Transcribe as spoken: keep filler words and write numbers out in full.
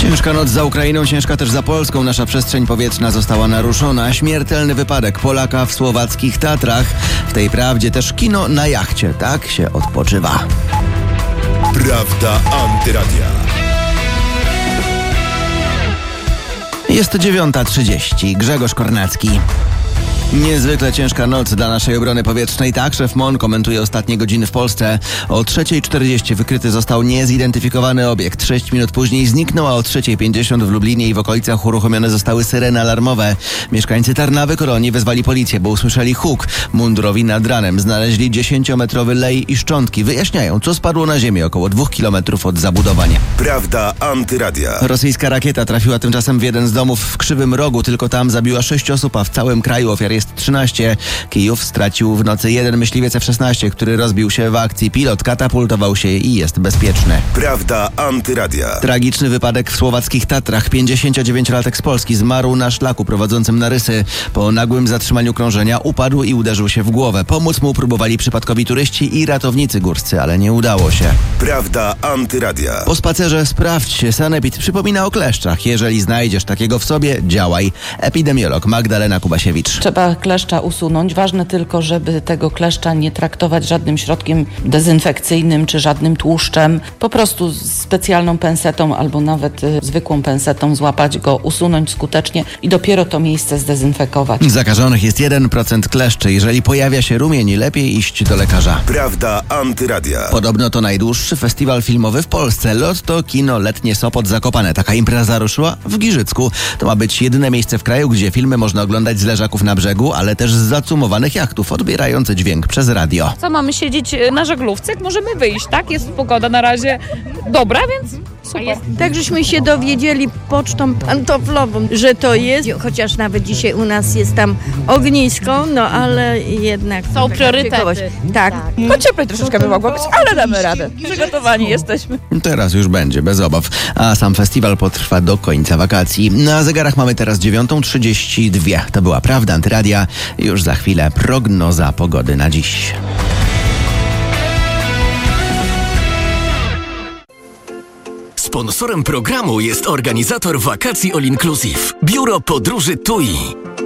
Ciężka noc za Ukrainą, ciężka też za Polską. Nasza przestrzeń powietrzna została naruszona. Śmiertelny wypadek Polaka w słowackich Tatrach. W tej prawdzie też kino na jachcie. Tak się odpoczywa. Prawda Antyradia. Jest dziewiąta trzydzieści. Grzegorz Kornacki. Niezwykle ciężka noc dla naszej obrony powietrznej. Tak, szef M O N komentuje ostatnie godziny w Polsce. O trzeciej czterdzieści wykryty został niezidentyfikowany obiekt. Sześć minut później zniknął, a o trzeciej pięćdziesiąt w Lublinie i w okolicach uruchomione zostały syreny alarmowe. Mieszkańcy Tarnawy Koroni wezwali policję, bo usłyszeli huk. Mundurowi nad ranem znaleźli dziesięciometrowy lej i szczątki. Wyjaśniają, co spadło na ziemię około dwóch kilometrów od zabudowania. Prawda Antyradia. Rosyjska rakieta trafiła tymczasem w jeden z domów w Krzywym Rogu. Tylko tam zabiła sześć osób, a w całym kraju ofiar jest trzynaście. Kijów stracił w nocy jeden myśliwiec F szesnaście, który rozbił się w akcji. Pilot katapultował się i jest bezpieczny. Prawda Antyradia. Tragiczny wypadek w słowackich Tatrach. pięćdziesięciodziewięciolatek z Polski zmarł na szlaku prowadzącym na Rysy. Po nagłym zatrzymaniu krążenia upadł i uderzył się w głowę. Pomóc mu próbowali przypadkowi turyści i ratownicy górscy, ale nie udało się. Prawda Antyradia. Po spacerze sprawdź się. Sanepid przypomina o kleszczach. Jeżeli znajdziesz takiego w sobie, działaj. Epidemiolog Magdalena Kubasiewicz. Trzeba kleszcza usunąć. Ważne tylko, żeby tego kleszcza nie traktować żadnym środkiem dezynfekcyjnym czy żadnym tłuszczem. Po prostu specjalną pensetą albo nawet y, zwykłą pensetą złapać go, usunąć skutecznie i dopiero to miejsce zdezynfekować. Zakażonych jest jeden procent kleszczy. Jeżeli pojawia się rumień, lepiej iść do lekarza. Prawda Antyradia. Podobno to najdłuższy festiwal filmowy w Polsce. Lotto Kino Letnie Sopot Zakopane. Taka impreza ruszyła w Giżycku. To ma być jedyne miejsce w kraju, gdzie filmy można oglądać z leżaków na brzegu, ale też z zacumowanych jachtów, odbierający dźwięk przez radio. Co, mamy siedzieć na żaglówce? Możemy wyjść, tak? Jest pogoda na razie dobra, więc super. Tak żeśmy się dowiedzieli pocztą pantoflową, że to jest, chociaż nawet dzisiaj u nas jest tam ognisko, no ale jednak... Są priorytety. Tak. No cieplej troszeczkę by mogło być, ale damy radę. Przygotowani jesteśmy. Teraz już będzie, bez obaw. A sam festiwal potrwa do końca wakacji. Na zegarach mamy teraz dziewiąta trzydzieści dwa. To była Prawda Antyradia. Już za chwilę prognoza pogody na dziś. Sponsorem programu jest organizator wakacji All Inclusive. Biuro Podróży T U I.